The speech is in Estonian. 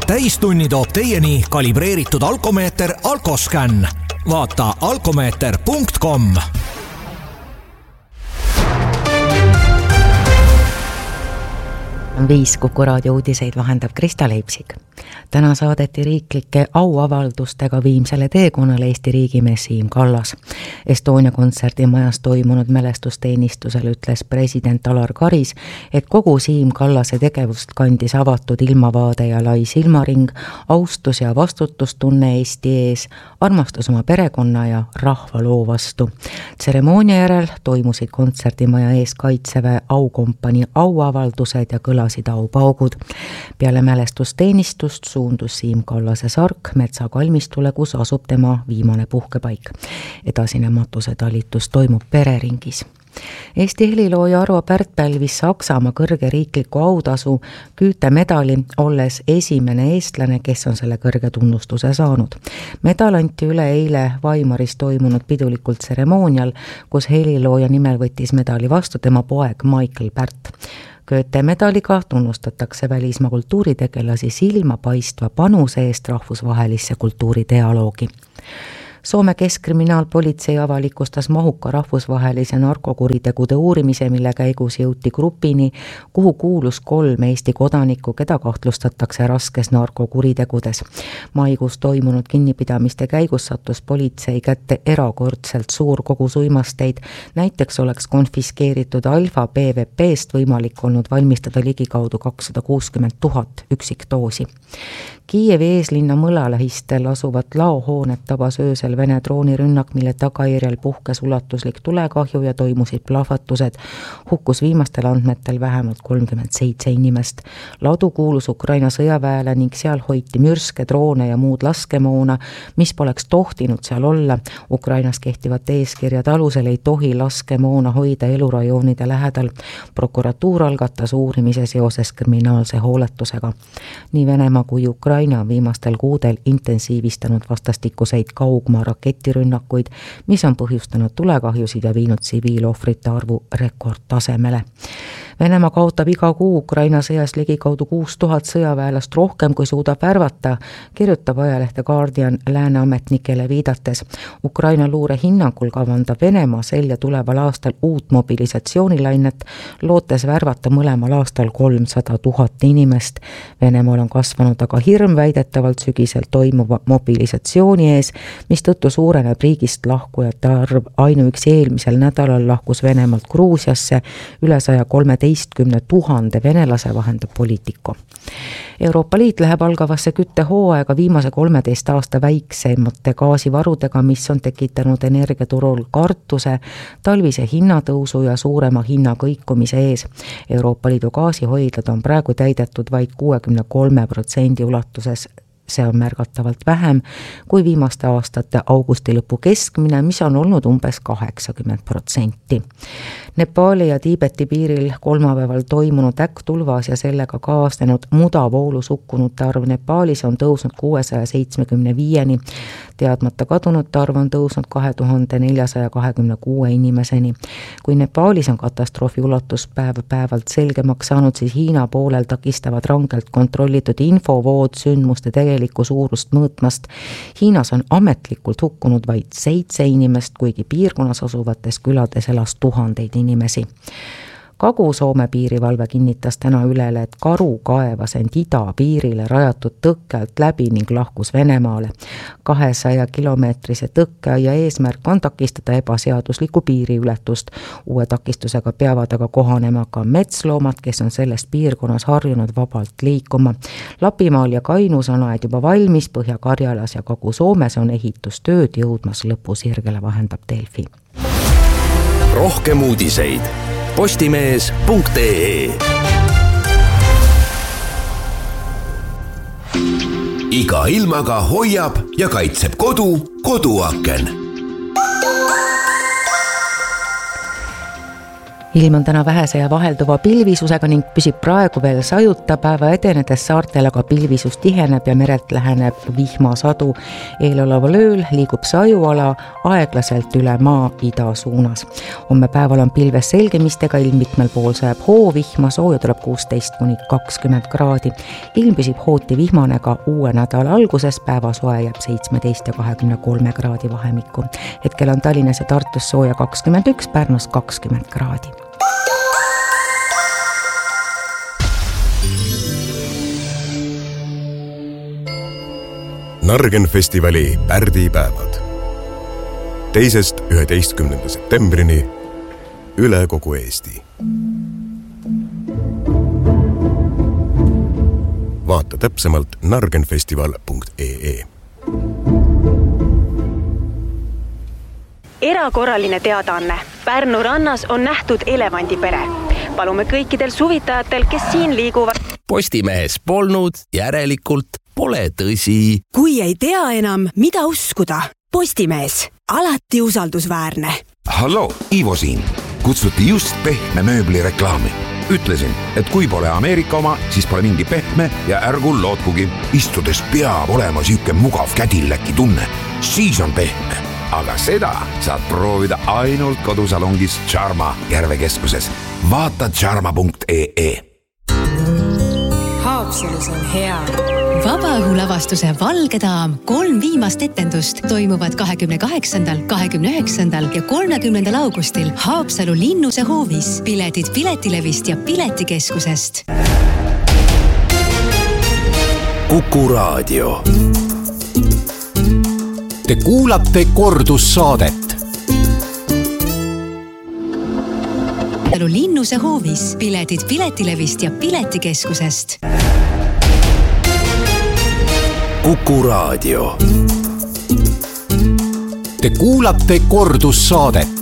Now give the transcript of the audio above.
Täistunni toob teieni kalibreeritud alkomeeter Alkoscan. Vaata alkomeeter.com. Viis Kuku raadio uudiseid vahendab Krista Leipsik. Täna saadeti riiklike auavaldustega viimsele teekonnale Eesti riigimees Siim Kallas. Estonia kontserdimajas toimunud mälestusteenistusel ütles president Alar Karis, et kogu Siim Kallase tegevust kandis avatud ilmavaade ja lai silmaring, austus ja vastutustunne Eesti ees, armastus oma perekonna ja rahvaloo vastu. Tseremoonia järel toimusid kontserdimaja ees Kaitseväe aukompanii auavaldused ja kõlasid aupaugud. Peale mälestusteenistust suundus Siim Kallase sark metsakalmistule, kus asub tema viimane puhkepaik. Edasine matusetalitus toimub pereringis. Eesti helilooja Arvo Pärt pälvis Saksamaa kõrge riikliku autasu Goethe medali, olles esimene eestlane, kes on selle kõrge tunnustuse saanud. Medal anti üle eile Weimaris toimunud pidulikul tseremoonial, kus helilooja nimel võttis medali vastu tema poeg Michael Pärt. Goethe medaliga tunnustatakse välismaa kultuuritegelasi silmapaistva panuse eest rahvusvahelisse kultuuridialoogi. Soome keskkriminaalpolitsei avalikustas mahuka rahvusvahelise narkokuritegude uurimise, mille käigus jõuti grupini, kuhu kuulus 3 Eesti kodanikku, keda kahtlustatakse raskes narkokuritegudes. Maikuus toimunud kinnipidamiste käigus sattus politsei kätte erakordselt suur kogus uimasteid. Näiteks oleks konfiskeeritud Alfa PVP-st võimalik olnud valmistada ligikaudu 260 000 üksikdoosi. Kiievi eeslinna mõlalähistel asuvat laohoonet tabas öösel Vene droonirünnak, mille tagajärjel puhkes ulatuslik tulekahju ja toimusid plahvatused. Hukkus viimastel andmetel vähemalt 37 inimest. Ladu kuulus Ukraina sõjaväele ning seal hoiti mürske, droone ja muud laskemoona, mis poleks tohtinud seal olla. Ukrainas kehtivad eeskirjad alusel ei tohi laskemoona hoida elurajoonide lähedal. Prokuratuur algatas uurimise seoses kriminaalse hooletusega. Nii Venemaa kui Ukraina on viimastel kuudel intensiivistanud vastastikuseid kaugmaa raketirünnakuid, mis on põhjustanud tulekahjusid ja viinud tsiviilohvrite arvu rekordtasemele. Venemaa kaotab iga kuu Ukraina sõjas ligikaudu 6000 sõjaväelast rohkem, kui suudab värvata, kirjutab ajalehte Guardian lääne ametnikele viidates. Ukraina luure hinnangul kavandab Venemaa selja tuleval aastal uut mobilisatsioonilainet, lootes värvata mõlemal aastal 300 000 inimest. Venemaal on kasvanud aga hirm väidetavalt sügisel toimuva mobilisatsiooni ees, mistõttu suureneb riigist lahkujate arv. Ainuüksi eelmisel nädalal lahkus Venemaalt Gruusiasse üle 113 000 venelase, vahendab Politico. Euroopa Liit läheb algavasse küttehooaega viimase 13 aasta väiksemate gaasivarudega, mis on tekitanud energiaturul kartuse, talvise hinnatõusu ja suurema hinnakõikumise ees. Euroopa Liidu gaasihoidlad on praegu täidetud vaid 63% ulatuses. See on märgatavalt vähem kui viimaste aastate augusti lõpu keskmine, mis on olnud umbes 80%. Nepaali ja Tiibeti piiril kolmapäeval toimunud äkktulvas ja sellega kaasnenud mudavoolus hukkunute arv Nepaalis on tõusnud 675-ni. Teadmata kadunute arv on tõusnud 2426 inimeseni. Kui Nepaalis on katastroofi ulatus päevalt selgemaks saanud, siis Hiina poolel takistavad rangelt kontrollitud infovood sündmuste tegelikku suurust mõõtmast. Hiinas on ametlikult hukkunud vaid 7 inimest, kuigi piirkonnas asuvates külades elas tuhandeid inimesi. Kagu-Soome piirivalve kinnitas täna ülele, et karu kaevas end idapiirile rajatud tõkke läbi ning lahkus Venemaale. 200 kilomeetrise tõkke ja eesmärk on takistada ebaseaduslikku piiriületust. Uue takistusega peavad aga kohanema ka metsloomad, kes on selles piirkonnas harjunud vabalt liikuma. Lapimaal ja Kainus on aed juba valmis, Põhja-Karjalas ja Kagu-Soomes on ehitustööd jõudmas lõpusirgele, vahendab Delfi. Rohkem uudiseid postimees.ee. Iga ilmaga hoiab ja kaitseb koduaken. ilm on täna vähese ja vahelduva pilvisusega ning püsib praegu veel sajuta. Päeva edenedes saartel aga pilvisus tiheneb ja merelt läheneb vihmasadu. Eeloleval ööl liigub sajuala aeglaselt üle maa ida suunas. Homme päeval on pilves selgemistega, ilm mitmel pool sajab hoovihma, sooja tuleb 16–20 kraadi. Ilm püsib hooti vihmane ka uue nädala alguses, päeva soe jääb 17 ja 23 kraadi vahemikku. Hetkel on Tallinnas ja Tartus sooja 21, Pärnus 20 kraadi. Nargen festivali pärdipäevad 2.–11. septembrini üle kogu Eesti. Vaata täpsemalt nargenfestival.ee. Erakorraline teadaanne. Pärnu rannas on nähtud elevandipere. Palume kõikidel suvitajatel, kes siin liiguvad. Postimehes polnud, järelikult pole tõsi. Kui ei tea enam, mida uskuda. Postimees. Alati usaldusväärne. Hallo, Ivo siin. Kutsuti just pehme mööbli reklaami. Ütlesin, et kui pole Ameerika oma, siis pole mingi pehme ja ärgu lootkugi. Istudes peab olema siuke mugav kädilläki tunne. Siis on pehme. Aga seda saad proovida ainult kodusalongis Charma Järvekeskuses. Vaata charma.ee. Haapsalus on hea. Vabaõhulavastuse Valge daam 3 viimast etendust toimuvad 28., 29. ja 30. augustil Haapsalu Linnuse hoovis. Piletid Piletilevist ja Piletikeskusest. Kuku Raadio. Te kuulate kordussaadet. Haapsalu Linnuse hoovis. Piletid Piletilevist ja Piletikeskusest. Kuku Raadio. Te kuulate kordussaadet.